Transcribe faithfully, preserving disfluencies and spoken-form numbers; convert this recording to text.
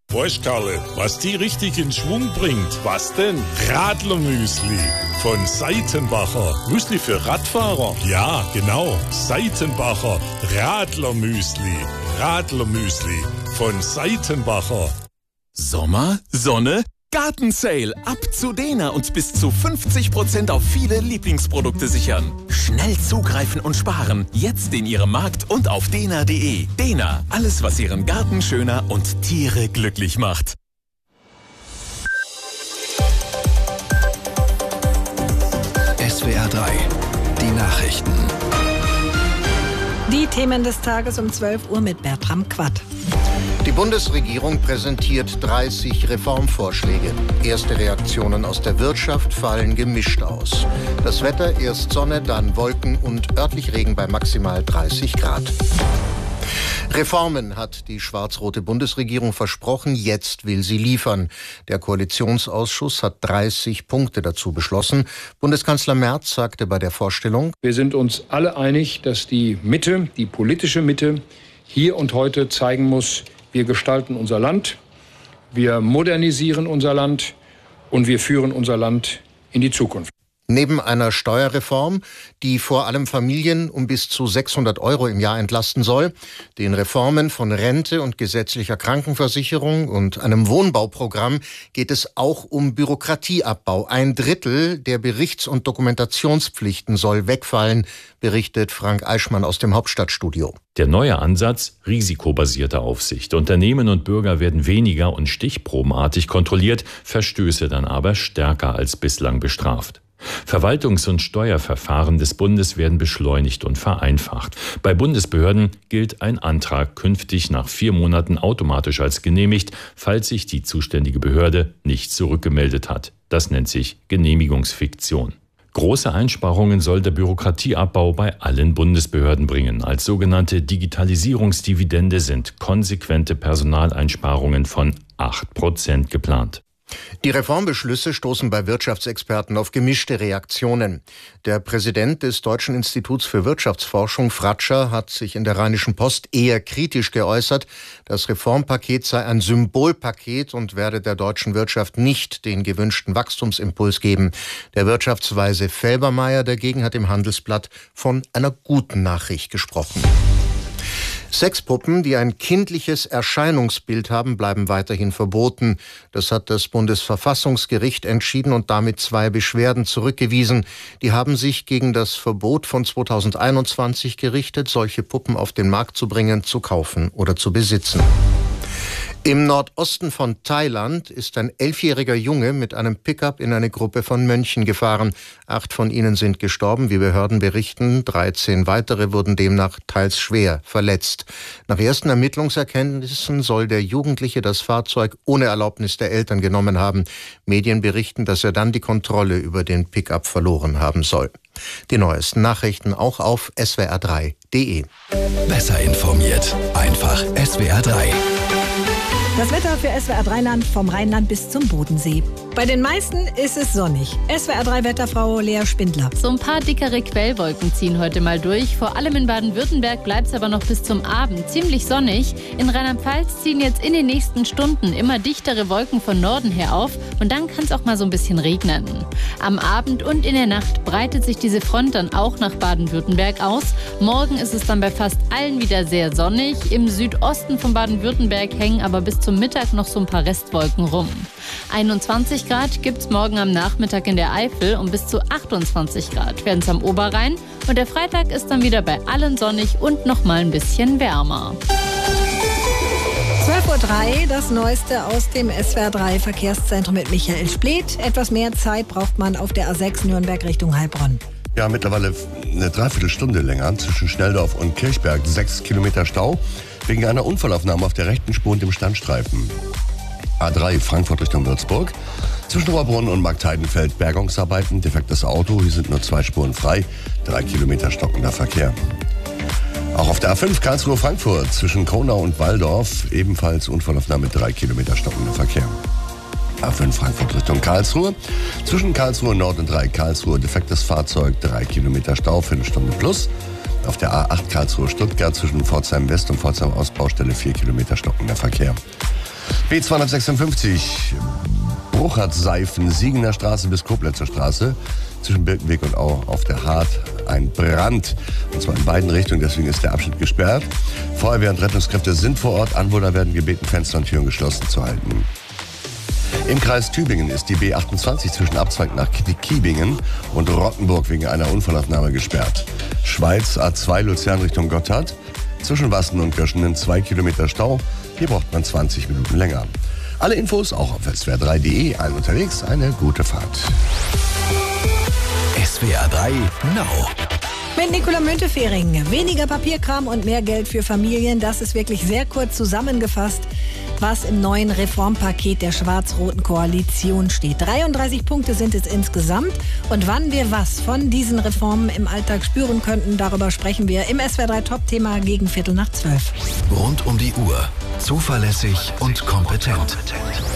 Weißt Karle, was die richtig in Schwung bringt? Was denn? Radlermüsli von Seitenbacher. Müsli für Radfahrer? Ja, genau. Seitenbacher Radlermüsli. Radlermüsli von Seitenbacher. Sommer, Sonne, Gartensale. Ab zu Dena und bis zu fünfzig Prozent auf viele Lieblingsprodukte sichern. Schnell zugreifen und sparen. Jetzt in Ihrem Markt und auf dena punkt de. Dena, alles was Ihren Garten schöner und Tiere glücklich macht. S W R drei, die Nachrichten. Die Themen des Tages um zwölf Uhr mit Bertram Quatt. Die Bundesregierung präsentiert dreißig Reformvorschläge. Erste Reaktionen aus der Wirtschaft fallen gemischt aus. Das Wetter, erst Sonne, dann Wolken und örtlich Regen bei maximal dreißig Grad. Reformen hat die schwarz-rote Bundesregierung versprochen, jetzt will sie liefern. Der Koalitionsausschuss hat dreißig Punkte dazu beschlossen. Bundeskanzler Merz sagte bei der Vorstellung: Wir sind uns alle einig, dass die Mitte, die politische Mitte, hier und heute zeigen muss, wir gestalten unser Land, wir modernisieren unser Land und wir führen unser Land in die Zukunft. Neben einer Steuerreform, die vor allem Familien um bis zu sechshundert Euro im Jahr entlasten soll, den Reformen von Rente und gesetzlicher Krankenversicherung und einem Wohnbauprogramm geht es auch um Bürokratieabbau. Ein Drittel der Berichts- und Dokumentationspflichten soll wegfallen, berichtet Frank Eichmann aus dem Hauptstadtstudio. Der neue Ansatz: risikobasierte Aufsicht. Unternehmen und Bürger werden weniger und stichprobenartig kontrolliert, Verstöße dann aber stärker als bislang bestraft. Verwaltungs- und Steuerverfahren des Bundes werden beschleunigt und vereinfacht. Bei Bundesbehörden gilt ein Antrag künftig nach vier Monaten automatisch als genehmigt, falls sich die zuständige Behörde nicht zurückgemeldet hat. Das nennt sich Genehmigungsfiktion. Große Einsparungen soll der Bürokratieabbau bei allen Bundesbehörden bringen. Als sogenannte Digitalisierungsdividende sind konsequente Personaleinsparungen von acht Prozent geplant. Die Reformbeschlüsse stoßen bei Wirtschaftsexperten auf gemischte Reaktionen. Der Präsident des Deutschen Instituts für Wirtschaftsforschung, Fratscher, hat sich in der Rheinischen Post eher kritisch geäußert. Das Reformpaket sei ein Symbolpaket und werde der deutschen Wirtschaft nicht den gewünschten Wachstumsimpuls geben. Der Wirtschaftsweise Felbermayr dagegen hat im Handelsblatt von einer guten Nachricht gesprochen. Sexpuppen, die ein kindliches Erscheinungsbild haben, bleiben weiterhin verboten. Das hat das Bundesverfassungsgericht entschieden und damit zwei Beschwerden zurückgewiesen. Die haben sich gegen das Verbot von zweitausendeinundzwanzig gerichtet, solche Puppen auf den Markt zu bringen, zu kaufen oder zu besitzen. Im Nordosten von Thailand ist ein elfjähriger Junge mit einem Pickup in eine Gruppe von Mönchen gefahren. Acht von ihnen sind gestorben, wie Behörden berichten. dreizehn weitere wurden demnach teils schwer verletzt. Nach ersten Ermittlungserkenntnissen soll der Jugendliche das Fahrzeug ohne Erlaubnis der Eltern genommen haben. Medien berichten, dass er dann die Kontrolle über den Pickup verloren haben soll. Die neuesten Nachrichten auch auf s w r drei punkt de. Besser informiert, einfach S W R drei. Das Wetter für S W R drei Land vom Rheinland bis zum Bodensee. Bei den meisten ist es sonnig. S W R drei Wetterfrau Lea Spindler. So ein paar dickere Quellwolken ziehen heute mal durch. Vor allem in Baden-Württemberg bleibt es aber noch bis zum Abend ziemlich sonnig. In Rheinland-Pfalz ziehen jetzt in den nächsten Stunden immer dichtere Wolken von Norden her auf. Und dann kann es auch mal so ein bisschen regnen. Am Abend und in der Nacht breitet sich diese Front dann auch nach Baden-Württemberg aus. Morgen ist es dann bei fast allen wieder sehr sonnig. Im Südosten von Baden-Württemberg hängen aber bis zum Mittag noch so ein paar Restwolken rum. einundzwanzig Grad gibt es morgen am Nachmittag in der Eifel und bis zu achtundzwanzig Grad werden es am Oberrhein. Und der Freitag ist dann wieder bei allen sonnig und noch mal ein bisschen wärmer. zwölf Uhr drei, das Neueste aus dem S W R drei Verkehrszentrum mit Michael Spleth. Etwas mehr Zeit braucht man auf der A sechs Nürnberg Richtung Heilbronn. Ja, mittlerweile eine Dreiviertelstunde länger zwischen Schnelldorf und Kirchberg. Sechs Kilometer Stau wegen einer Unfallaufnahme auf der rechten Spur und dem Standstreifen. A drei Frankfurt Richtung Würzburg. Zwischen Rohrbrunn und Marktheidenfeld Bergungsarbeiten. Defektes Auto, hier sind nur zwei Spuren frei. Drei Kilometer stockender Verkehr. Auch auf der A fünf Karlsruhe-Frankfurt zwischen Kronau und Walldorf ebenfalls Unfallaufnahme, drei Kilometer stockender Verkehr. A fünf Frankfurt Richtung Karlsruhe. Zwischen Karlsruhe Nord und drei Karlsruhe defektes Fahrzeug, drei Kilometer Stau, Viertelstunde plus. Auf der A acht Karlsruhe Stuttgart zwischen Pforzheim West und Pforzheim Ostbaustelle vier Kilometer stockender Verkehr. B zweihundertsechsundfünfzig, Bruchert-Seifen, Siegener Straße bis Koblenzer Straße. Zwischen Birkenweg und Au auf der Hart ein Brand. Und zwar in beiden Richtungen, deswegen ist der Abschnitt gesperrt. Feuerwehr und Rettungskräfte sind vor Ort. Anwohner werden gebeten, Fenster und Türen geschlossen zu halten. Im Kreis Tübingen ist die B achtundzwanzig zwischen Abzweig nach Kiebingen und Rottenburg wegen einer Unfallaufnahme gesperrt. Schweiz A zwei Luzern Richtung Gotthard. Zwischen Wassen und Göschenen zwei Kilometer Stau. Hier braucht man zwanzig Minuten länger. Alle Infos auch auf S W R drei punkt de. Allen unterwegs eine gute Fahrt. S W R drei Now. Mit Nicola Müntefering. Weniger Papierkram und mehr Geld für Familien. Das ist wirklich sehr kurz zusammengefasst, was im neuen Reformpaket der schwarz-roten Koalition steht. dreiunddreißig Punkte sind es insgesamt. Und wann wir was von diesen Reformen im Alltag spüren könnten, darüber sprechen wir im S W R drei Top-Thema gegen Viertel nach zwölf. Rund um die Uhr. Zuverlässig und kompetent.